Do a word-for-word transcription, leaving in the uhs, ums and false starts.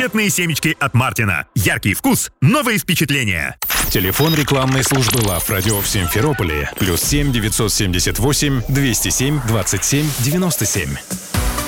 Раритетные семечки от Мартина. Яркий вкус, новые впечатления. Телефон рекламной службы Love Radio в Симферополе. Плюс семь девятьсот семьдесят восемь двести семь двадцать семь девяносто семь.